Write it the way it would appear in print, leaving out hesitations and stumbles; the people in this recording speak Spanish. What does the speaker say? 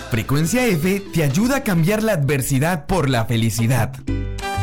Frecuencia F te ayuda a cambiar la adversidad por la felicidad.